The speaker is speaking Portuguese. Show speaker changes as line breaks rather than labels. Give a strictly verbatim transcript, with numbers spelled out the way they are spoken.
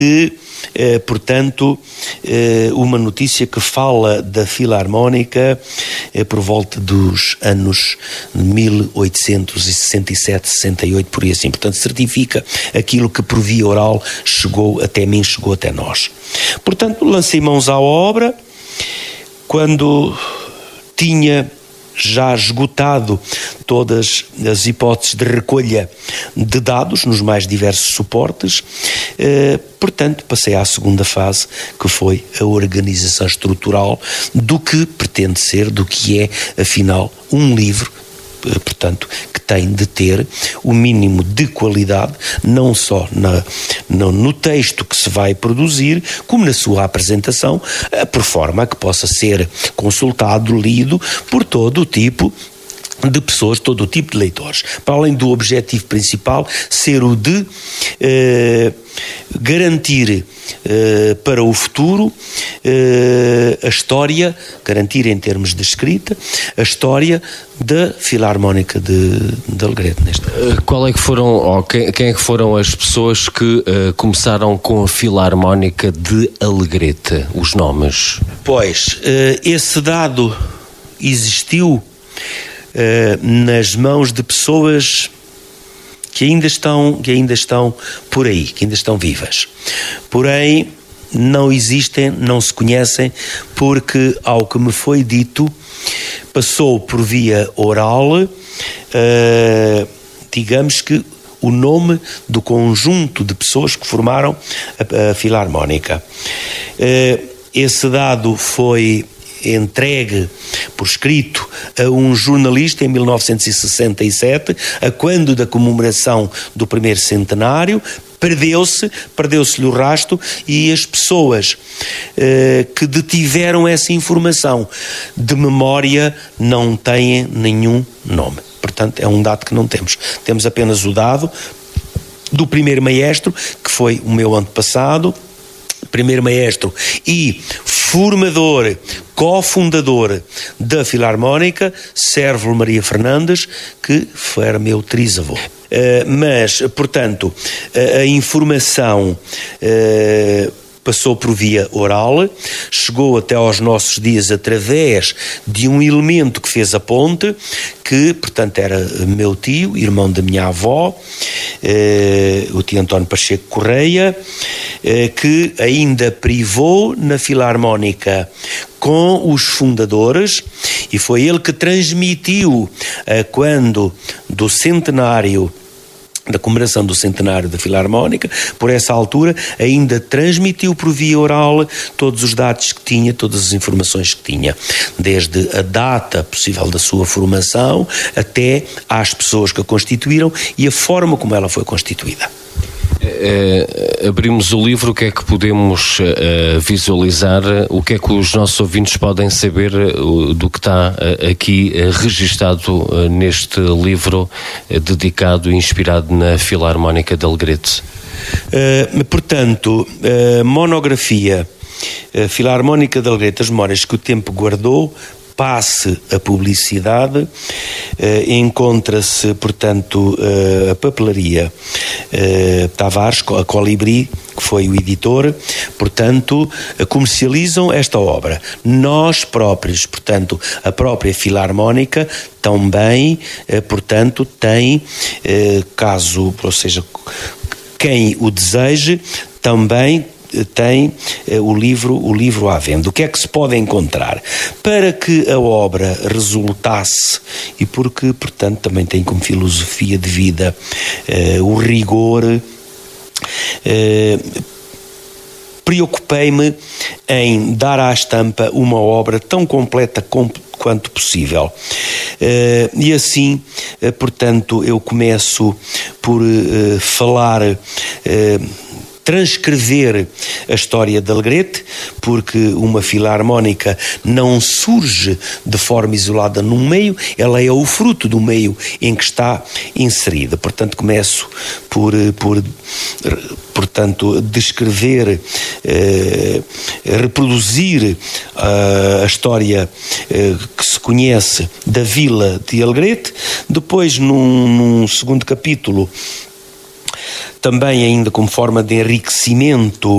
E, eh, portanto, eh, uma notícia que fala da Filarmónica eh, por volta dos anos mil oitocentos e sessenta e sete, sessenta e oito, por aí assim. Portanto, certifica aquilo que por via oral chegou até mim, chegou até nós. Portanto, lancei mãos à obra quando tinha já esgotado todas as hipóteses de recolha de dados nos mais diversos suportes, eh, portanto passei à segunda fase, que foi a organização estrutural do que pretende ser, do que é afinal um livro, eh, portanto que tem de ter o mínimo de qualidade, não só na, no, no texto que se vai produzir, como na sua apresentação, eh, por forma a que possa ser consultado, lido por todo o tipo de pessoas, todo o tipo de leitores, para além do objetivo principal ser o de eh, garantir eh, para o futuro eh, a história, garantir em termos de escrita, a história da Filarmónica de, de Alegrete. Neste caso.
Qual é que foram, ou quem, quem é que foram as pessoas que uh, começaram com a Filarmónica de Alegrete, os nomes?
Pois, uh, esse dado existiu Uh, nas mãos de pessoas que ainda estão, que ainda estão por aí, que ainda estão vivas. Porém, não existem, não se conhecem, porque, ao que me foi dito, passou por via oral, uh, digamos que o nome do conjunto de pessoas que formaram a, a Filarmónica. Uh, esse dado foi entregue por escrito a um jornalista em mil novecentos e sessenta e sete, a quando da comemoração do primeiro centenário. Perdeu-se, perdeu-se-lhe o rasto, e as pessoas eh, que detiveram essa informação de memória não têm nenhum nome. Portanto, é um dado que não temos. Temos apenas o dado do primeiro maestro, que foi o meu antepassado, primeiro maestro e formador, cofundador da Filarmónica, Sérvulo Maria Fernandes, que foi meu trisavô. Uh, mas, portanto, a, a informação uh, passou por via oral, chegou até aos nossos dias através de um elemento que fez a ponte, que, portanto, era meu tio, irmão da minha avó, eh, o tio António Pacheco Correia, eh, que ainda privou na Filarmónica com os fundadores, e foi ele que transmitiu, eh, quando do centenário da comemoração do centenário da Filarmónica, por essa altura ainda transmitiu por via oral todos os dados que tinha, todas as informações que tinha, desde a data possível da sua formação até às pessoas que a constituíram e a forma como ela foi constituída.
Uh, abrimos o livro, o que é que podemos uh, visualizar, o que é que os nossos ouvintes podem saber uh, do que está uh, aqui uh, registado uh, neste livro uh, dedicado e inspirado na Filarmónica de Alegrete?
Uh, portanto, uh, monografia uh, Filarmónica de Alegrete, as memórias que o tempo guardou, passe a publicidade, eh, encontra-se, portanto, eh, a papelaria eh, Tavares, a Colibri, que foi o editor, portanto, comercializam esta obra. Nós próprios, portanto, a própria Filarmónica também, eh, portanto, tem, eh, caso, ou seja, quem o deseje, também tem eh, o livro, o livro à venda. O que é que se pode encontrar? Para que a obra resultasse, e porque, portanto, também tem como filosofia de vida eh, o rigor, eh, preocupei-me em dar à estampa uma obra tão completa como quanto possível. Uh, e assim, uh, portanto, eu começo por uh, falar, uh, transcrever a história de Alegrete, porque uma Filarmónica não surge de forma isolada num meio, ela é o fruto do meio em que está inserida. Portanto, começo por, por portanto, descrever, eh, reproduzir uh, a história eh, que se conhece da vila de Alegrete. Depois, num, num segundo capítulo, também ainda como forma de enriquecimento,